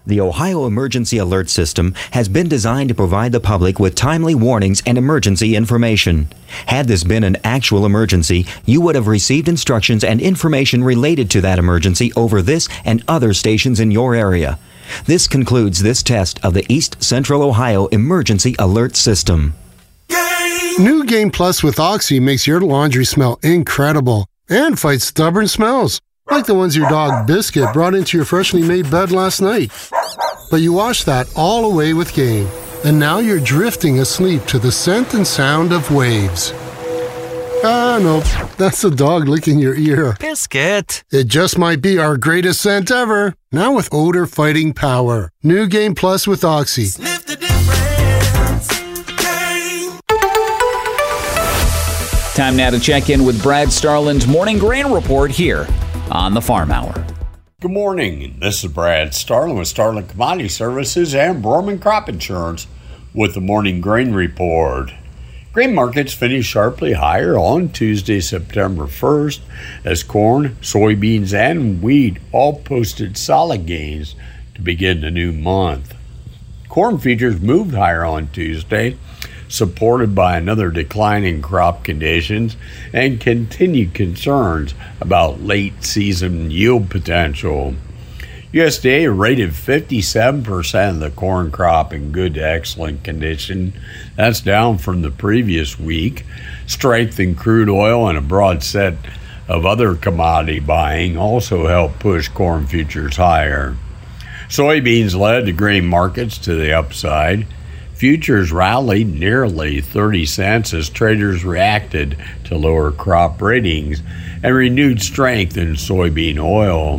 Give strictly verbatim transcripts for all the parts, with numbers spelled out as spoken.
The Ohio Emergency Alert System has been designed to provide the public with timely warnings and emergency information. Had this been an actual emergency, you would have received instructions and information related to that emergency over this and other stations in your area. This concludes this test of the East Central Ohio Emergency Alert System. New Game Plus with Oxy makes your laundry smell incredible and fights stubborn smells, like the ones your dog Biscuit brought into your freshly made bed last night. But you washed that all away with Game, and now you're drifting asleep to the scent and sound of waves. Ah, no, that's the dog licking your ear. Biscuit! It just might be our greatest scent ever, now with odor-fighting power. New Game Plus with Oxy. Sniff the difference. Game. Time now to check in with Brad Starland's Morning Grain Report here on the Farm Hour. Good morning. This is Brad Starland with Starland Commodity Services and Borman Crop Insurance with the Morning Grain Report. Grain markets finished sharply higher on Tuesday, September first, as corn, soybeans, and wheat all posted solid gains to begin the new month. Corn futures moved higher on Tuesday, supported by another decline in crop conditions and continued concerns about late-season yield potential. U S D A rated fifty-seven percent of the corn crop in good to excellent condition. That's down from the previous week. Strength in crude oil and a broad set of other commodity buying also helped push corn futures higher. Soybeans led the grain markets to the upside. Futures rallied nearly thirty cents as traders reacted to lower crop ratings and renewed strength in soybean oil.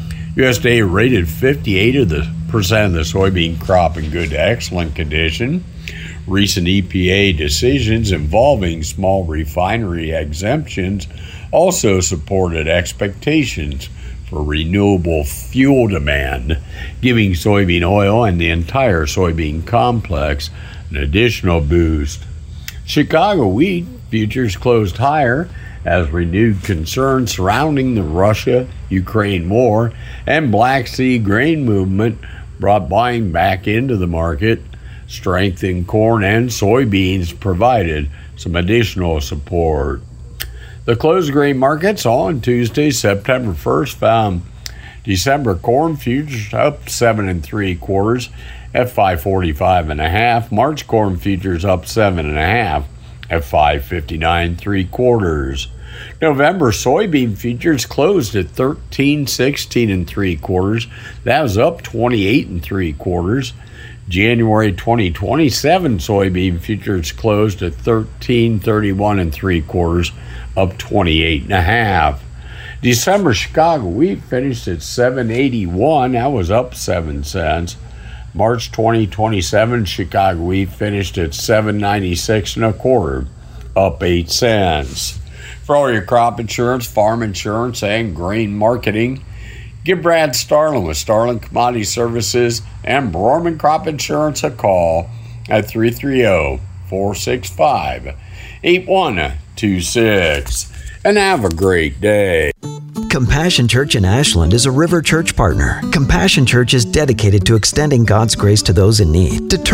U S D A rated fifty-eight percent of the soybean crop in good to excellent condition. Recent E P A decisions involving small refinery exemptions also supported expectations for renewable fuel demand, giving soybean oil and the entire soybean complex an additional boost. Chicago wheat futures closed higher as renewed concerns surrounding the Russia-Ukraine war and Black Sea grain movement brought buying back into the market. Strength in corn and soybeans provided some additional support. The closed grain markets on Tuesday, September first, found December corn futures up seven and three quarters at five forty-five and a half. March corn futures up seven and a half at five fifty-nine three quarters. November soybean futures closed at thirteen sixteen and three quarters. That was up twenty-eight and three quarters. January twenty twenty-seven soybean futures closed at thirteen thirty-one and three quarters, up twenty-eight and a half. December Chicago wheat finished at seven eighty-one. That was up seven cents. March twenty twenty-seven Chicago wheat finished at seven ninety-six and a quarter, up eight cents. For all your crop insurance, farm insurance, and grain marketing, give Brad Starland with Starland Commodity Services and Borman Crop Insurance a call at three three zero, four six five, eight one two six. And have a great day. Compassion Church in Ashland is a River Church partner. Compassion Church is dedicated to extending God's grace to those in need. To turn